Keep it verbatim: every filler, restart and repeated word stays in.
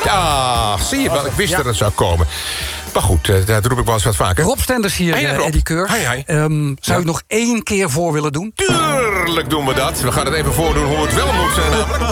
Ah, zie je wel, ik wist ja. dat het zou komen. Maar goed, uh, dat roep ik wel eens wat vaker. Rob Stenders hier, hey, uh, Eddy Keur. Hi, hi. Um, zou ja. ik nog één keer voor willen doen? Tuurlijk doen we dat. We gaan het even voordoen hoe het wel moet. Uh,